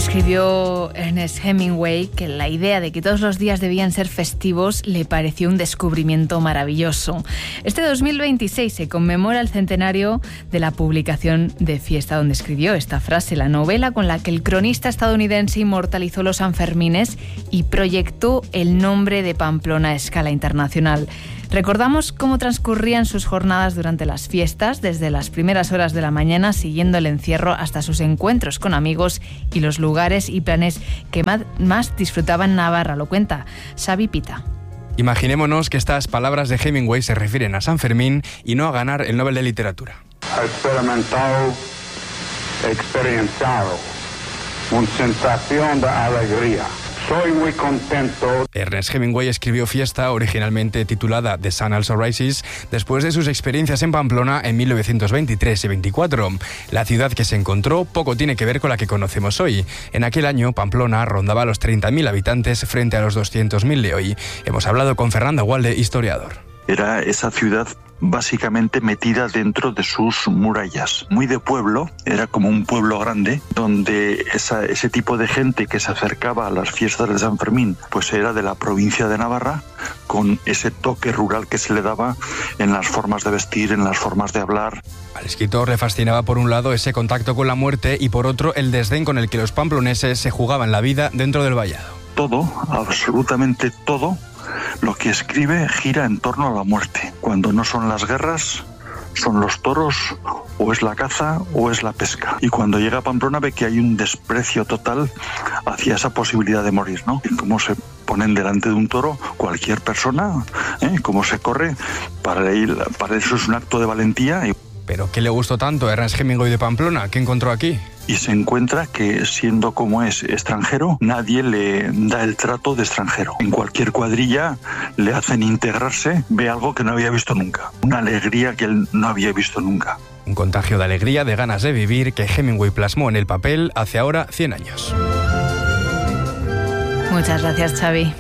Escribió Ernest Hemingway que la idea de que todos los días debían ser festivos le pareció un descubrimiento maravilloso. Este 2026 se conmemora el centenario de la publicación de Fiesta, donde escribió esta frase, la novela con la que el cronista estadounidense inmortalizó los Sanfermines y proyectó el nombre de Pamplona a escala internacional. Recordamos cómo transcurrían sus jornadas durante las fiestas, desde las primeras horas de la mañana, siguiendo el encierro hasta sus encuentros con amigos y los lugares y planes que más disfrutaba en Navarra. Lo cuenta Xavi Pita. Imaginémonos que estas palabras de Hemingway se refieren a San Fermín y no a ganar el Nobel de Literatura. Experimentado, una sensación de alegría. Soy muy contento. Ernest Hemingway escribió Fiesta, originalmente titulada The Sun Also Rises, después de sus experiencias en Pamplona en 1923 y 24. La ciudad que se encontró poco tiene que ver con la que conocemos hoy. En aquel año, Pamplona rondaba los 30.000 habitantes frente a los 200.000 de hoy. Hemos hablado con Fernando Walde, historiador. Era esa ciudad básicamente metida dentro de sus murallas. Muy de pueblo, era como un pueblo grande, donde ese tipo de gente que se acercaba a las fiestas de San Fermín, pues era de la provincia de Navarra, con ese toque rural que se le daba en las formas de vestir, en las formas de hablar. Al escritor le fascinaba por un lado ese contacto con la muerte y por otro el desdén con el que los pamploneses se jugaban la vida dentro del vallado. Todo, absolutamente todo, lo que escribe gira en torno a la muerte. Cuando no son las guerras, son los toros, o es la caza, o es la pesca. Y cuando llega a Pamplona ve que hay un desprecio total hacia esa posibilidad de morir, ¿no? Y cómo se ponen delante de un toro cualquier persona, cómo se corre, para eso es un acto de valentía. ¿Pero qué le gustó tanto a Ernest Hemingway de Pamplona? ¿Qué encontró aquí? Y se encuentra que, siendo como es extranjero, nadie le da el trato de extranjero. En cualquier cuadrilla le hacen integrarse, ve algo que no había visto nunca. Una alegría que él no había visto nunca. Un contagio de alegría, de ganas de vivir, que Hemingway plasmó en el papel hace ahora 100 años. Muchas gracias, Xavi.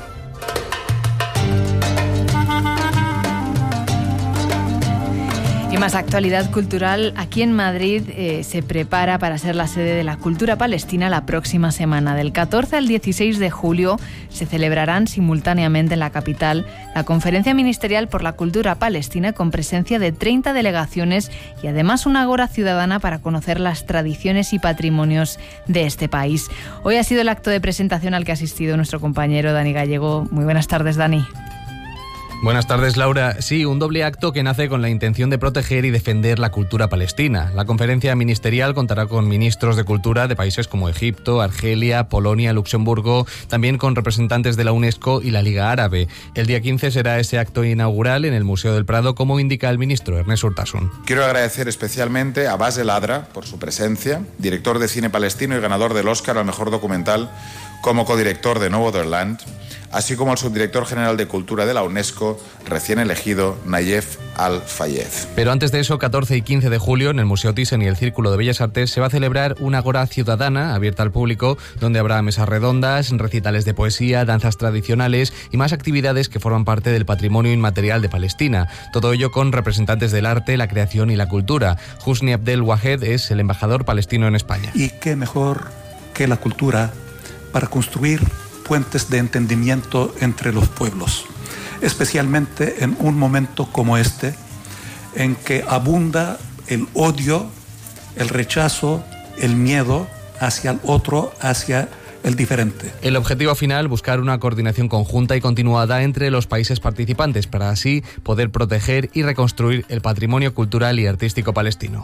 Y más actualidad cultural. Aquí en Madrid se prepara para ser la sede de la cultura palestina la próxima semana. Del 14 al 16 de julio se celebrarán simultáneamente en la capital la Conferencia Ministerial por la Cultura Palestina, con presencia de 30 delegaciones y además una agora ciudadana para conocer las tradiciones y patrimonios de este país. Hoy ha sido el acto de presentación al que ha asistido nuestro compañero Dani Gallego. Muy buenas tardes, Dani. Buenas tardes, Laura. Sí, un doble acto que nace con la intención de proteger y defender la cultura palestina. La conferencia ministerial contará con ministros de cultura de países como Egipto, Argelia, Polonia, Luxemburgo, también con representantes de la UNESCO y la Liga Árabe. El día 15 será ese acto inaugural en el Museo del Prado, como indica el ministro Ernest Urtasun. Quiero agradecer especialmente a Basel Adra por su presencia, director de cine palestino y ganador del Oscar al mejor documental como codirector de Novoderland, así como al subdirector general de Cultura de la UNESCO, recién elegido, Nayef Al-Fayed. Pero antes de eso, 14 y 15 de julio, en el Museo Thyssen y el Círculo de Bellas Artes, se va a celebrar una agora ciudadana abierta al público, donde habrá mesas redondas, recitales de poesía, danzas tradicionales y más actividades que forman parte del patrimonio inmaterial de Palestina. Todo ello con representantes del arte, la creación y la cultura. Husni Abdel Wahed es el embajador palestino en España. Y qué mejor que la cultura para construir puentes de entendimiento entre los pueblos, especialmente en un momento como este, en que abunda el odio, el rechazo, el miedo hacia el otro, hacia el diferente. El objetivo final, buscar una coordinación conjunta y continuada entre los países participantes para así poder proteger y reconstruir el patrimonio cultural y artístico palestino.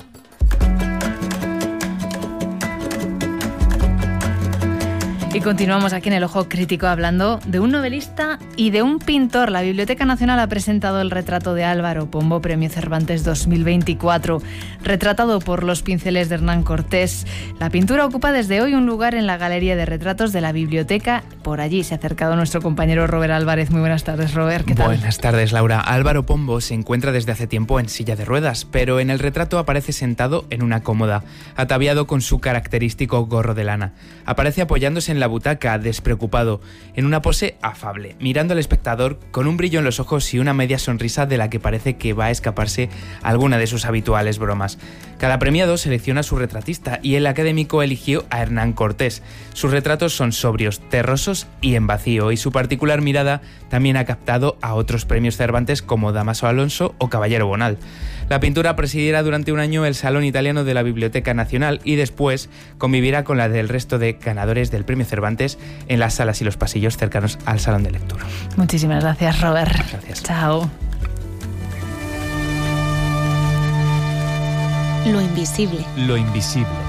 Y continuamos aquí en El Ojo Crítico hablando de un novelista y de un pintor. La Biblioteca Nacional ha presentado el retrato de Álvaro Pombo, Premio Cervantes 2024, retratado por los pinceles de Hernán Cortés. La pintura ocupa desde hoy un lugar en la galería de retratos de la biblioteca. Por allí se ha acercado nuestro compañero Robert Álvarez. Muy buenas tardes, Robert. ¿Qué tal? Buenas tardes, Laura. Álvaro Pombo se encuentra desde hace tiempo en silla de ruedas, pero en el retrato aparece sentado en una cómoda, ataviado con su característico gorro de lana. Aparece apoyándose en la la butaca, despreocupado, en una pose afable, mirando al espectador con un brillo en los ojos y una media sonrisa de la que parece que va a escaparse alguna de sus habituales bromas. Cada premiado selecciona a su retratista y el académico eligió a Hernán Cortés. Sus retratos son sobrios, terrosos y en vacío, y su particular mirada también ha captado a otros premios Cervantes como Dámaso Alonso o Caballero Bonal. La pintura presidirá durante un año el Salón Italiano de la Biblioteca Nacional y después convivirá con la del resto de ganadores del premio Cervantes en las salas y los pasillos cercanos al Salón de Lectura. Muchísimas gracias, Robert. Gracias. Chao. Lo invisible. Lo invisible.